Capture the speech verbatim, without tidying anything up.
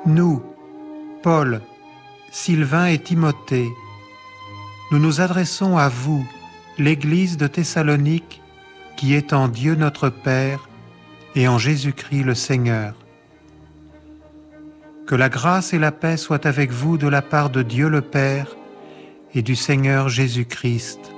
Nous, Paul, Sylvain et Timothée, nous nous adressons à vous, l'Église de Thessalonique, qui est en Dieu notre Père et en Jésus-Christ le Seigneur. Que la grâce et la paix soient avec vous de la part de Dieu le Père et du Seigneur Jésus-Christ.